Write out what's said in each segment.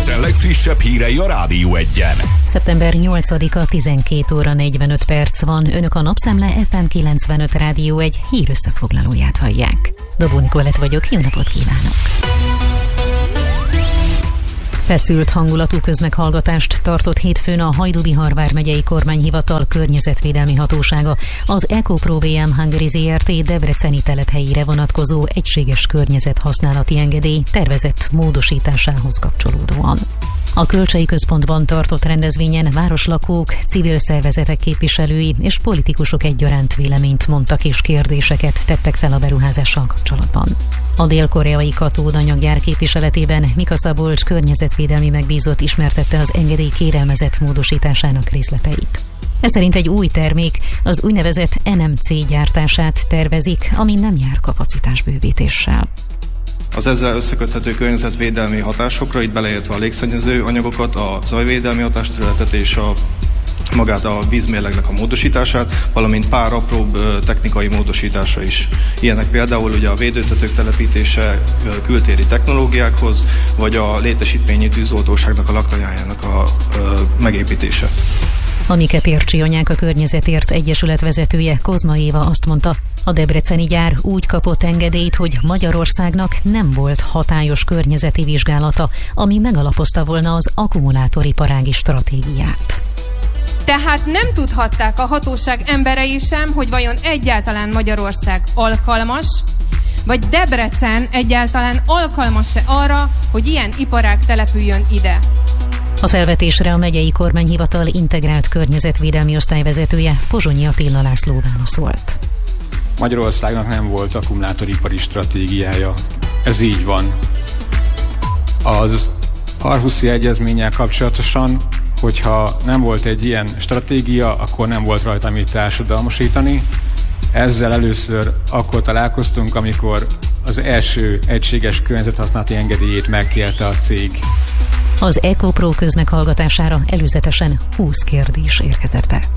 ezen legfrissebb hírei a Rádió Egyen. Szeptember 8-a 12 óra 45 perc van. Önök a Napszemle FM 95 Rádió egy hírösszefoglalóját hallják. Dobó Nikolett vagyok, jó napot kívánok! Feszült hangulatú közmeghallgatást tartott hétfőn a Hajdú-Bihar vármegyei kormányhivatal környezetvédelmi hatósága az EcoPro VM Hungary Zrt. Debreceni telephelyére vonatkozó egységes környezethasználati engedély tervezett módosításához kapcsolódóan. A Kölcsei Központban tartott rendezvényen városlakók, civil szervezetek képviselői és politikusok egyaránt véleményt mondtak és kérdéseket tettek fel a beruházással kapcsolatban. A dél-koreai katódanyaggyár képviseletében Mika Szabolcs környezetvédelmi megbízott ismertette az engedély kérelmezett módosításának részleteit. Ez szerint egy új termék, az úgynevezett NMC gyártását tervezik, ami nem jár kapacitásbővítéssel. Az ezzel összeköthető környezetvédelmi hatásokra, itt beleértve a légszennyező anyagokat, a zajvédelmi hatásterületet és magát a vízmérlegnek a módosítását, valamint pár apróbb technikai módosítása is. Ilyenek például ugye a védőtetők telepítése kültéri technológiákhoz, vagy a létesítményi tűzoltóságnak a laktanyájának a megépítése. A Mike Pércsi Anyák a Környezetért Egyesület vezetője, Kozma Éva azt mondta, a debreceni gyár úgy kapott engedélyt, hogy Magyarországnak nem volt hatályos környezeti vizsgálata, ami megalapozta volna az akkumulátoriparági stratégiát. Tehát nem tudhatták a hatóság emberei sem, hogy vajon egyáltalán Magyarország alkalmas, vagy Debrecen egyáltalán alkalmas-e arra, hogy ilyen iparág települjön ide. A felvetésre a megyei kormányhivatal integrált környezetvédelmi osztályvezetője, Pozsonyi Attila László válaszolt. Magyarországnak nem volt akkumulátoripari stratégiája. Ez így van. Az Aarhuszi Egyezménnyel kapcsolatosan, hogyha nem volt egy ilyen stratégia, akkor nem volt rajta mit társadalmasítani. Ezzel először akkor találkoztunk, amikor az első egységes környezethasználati engedélyét megkérte a cég. Az EcoPro közmeghallgatására előzetesen 20 kérdés érkezett be.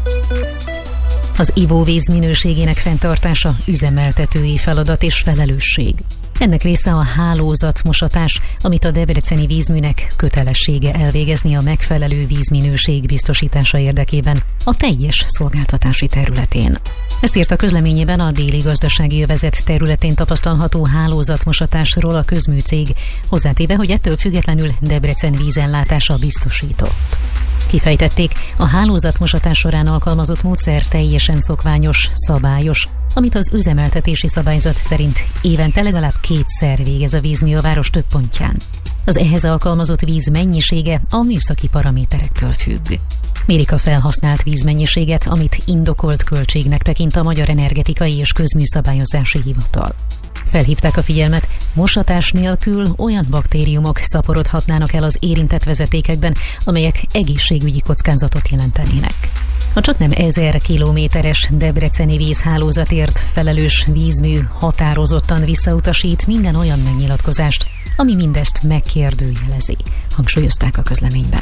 Az ivóvíz minőségének fenntartása üzemeltetői feladat és felelősség. Ennek része a hálózatmosatás, amit a debreceni vízműnek kötelessége elvégezni a megfelelő vízminőség biztosítása érdekében a teljes szolgáltatási területén. Ezt írt a közleményében a déli gazdasági övezet területén tapasztalható hálózatmosatásról a közműcég, hozzátéve, hogy ettől függetlenül Debrecen vízellátása biztosított. Kifejtették, a hálózatmosatás során alkalmazott módszer teljesen szokványos, szabályos, amit az üzemeltetési szabályzat szerint évente legalább 2-szer végez a vízmű a város több pontján. Az ehhez alkalmazott víz mennyisége a műszaki paraméterektől függ. Mérik a felhasznált vízmennyiséget, amit indokolt költségnek tekint a Magyar Energetikai és Közműszabályozási Hivatal. Felhívták a figyelmet, mosatás nélkül olyan baktériumok szaporodhatnának el az érintett vezetékekben, amelyek egészségügyi kockázatot jelentenének. A csaknem 1000 kilométeres debreceni vízhálózatért felelős vízmű határozottan visszautasít minden olyan megnyilatkozást, ami mindezt megkérdőjelezi, hangsúlyozták a közleményben.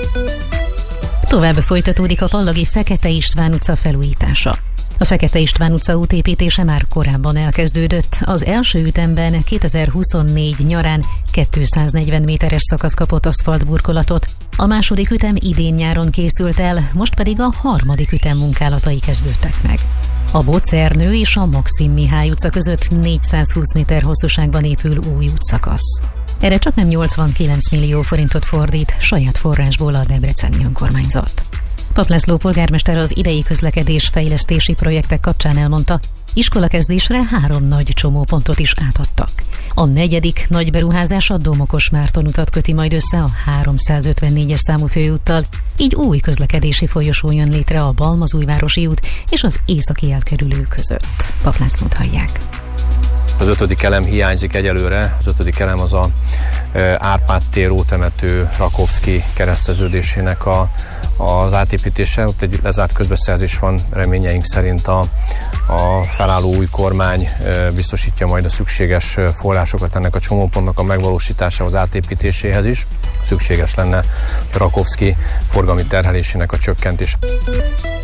Tovább folytatódik a pallagi Fekete István utca felújítása. A Fekete István utca útépítése már korábban elkezdődött. Az első ütemben 2024 nyarán 240 méteres szakasz kapott aszfaltburkolatot. A második ütem idén nyáron készült el, most pedig a harmadik ütem munkálatai kezdődtek meg. A Bocernő és a Maxim Mihály utca között 420 méter hosszúságban épül új útszakasz. Erre csaknem 89 millió forintot fordít saját forrásból a debreceni önkormányzat. Pap László polgármester az idei közlekedésfejlesztési projektek kapcsán elmondta, iskolakezdésre 3 nagy csomópontot is átadtak. A 4. nagy beruházás a Domokos-Márton utat köti majd össze a 354-es számú főúttal, így új közlekedési folyosó jön létre a Balmazújvárosi út és az északi elkerülő között. Pap Lászlót hallják. Az 5. elem hiányzik egyelőre. Az 5. elem az a Árpád tér ótemető Rakovszky kereszteződésének az átépítése. Ott egy lezárt közbeszerzés van, reményeink szerint a felálló új kormány biztosítja majd a szükséges forrásokat ennek a csomópontnak a megvalósításához, átépítéséhez is. Szükséges lenne a Rakovszky forgalmi terhelésének a csökkentés.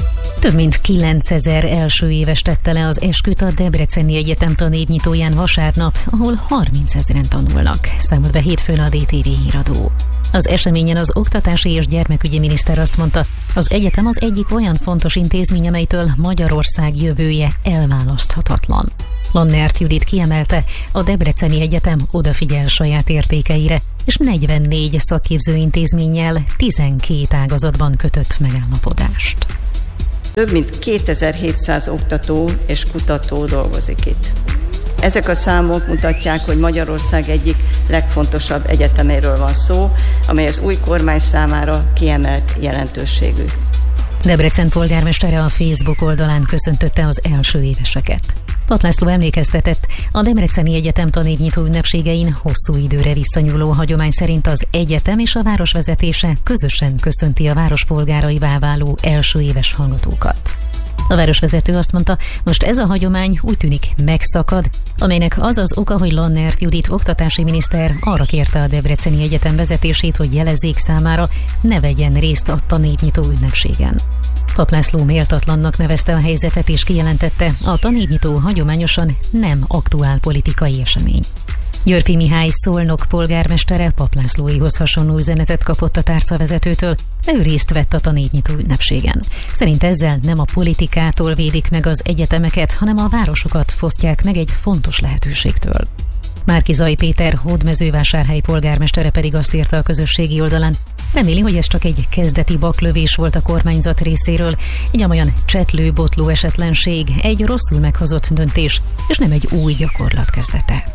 Több mint 9000 első éves tette le az esküt a Debreceni Egyetem tanévnyitóján vasárnap, ahol 30 000-en tanulnak, számolt be hétfőn a DTV híradó. Az eseményen az oktatási és gyermekügyi miniszter azt mondta, az egyetem az egyik olyan fontos intézmény, amelytől Magyarország jövője elválaszthatatlan. Lannert Judit kiemelte, a Debreceni Egyetem odafigyel saját értékeire, és 44 szakképzőintézménnyel 12 ágazatban kötött megállapodást. Több mint 2700 oktató és kutató dolgozik itt. Ezek a számok mutatják, hogy Magyarország egyik legfontosabb egyeteméről van szó, amely az új kormány számára kiemelt jelentőségű. Debrecen polgármestere a Facebook oldalán köszöntötte az első éveseket. Papp László emlékeztetett, a Debreceni Egyetem tanévnyitó ünnepségein hosszú időre visszanyúló hagyomány szerint az egyetem és a város vezetése közösen köszönti a város polgáraivá váló első éves hallgatókat. A városvezető azt mondta, most ez a hagyomány úgy tűnik megszakad, amelynek az az oka, hogy Lannert Judit oktatási miniszter arra kérte a Debreceni Egyetem vezetését, hogy jelezzék számára, ne vegyen részt a tanévnyitó ünnepségen. Papp László méltatlannak nevezte a helyzetet és kijelentette, a tanévnyitó hagyományosan nem aktuál politikai esemény. Györfi Mihály Szolnok polgármestere Papp Lászlóihoz hasonló üzenetet kapott a tárcavezetőtől, de ő részt vett a tanévnyitó ünnepségen. Szerint ezzel nem a politikától védik meg az egyetemeket, hanem a városokat fosztják meg egy fontos lehetőségtől. Márki-Zay Péter Hódmezővásárhelyi polgármestere pedig azt írta a közösségi oldalán, reméli, hogy ez csak egy kezdeti baklövés volt a kormányzat részéről, egy olyan csetlő-botló esetlenség, egy rosszul meghozott döntés, és nem egy új gyakorlat kezdete.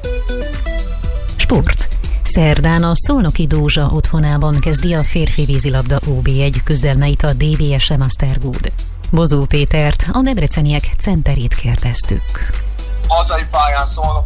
Sport. Szerdán a Szolnoki Dózsa otthonában kezdi a férfi vízilabda OB1 küzdelmeit a DVSE Mastergood. Bozó Pétert, a debreceniek centerét kérdeztük. Hazai pályán Szolnokon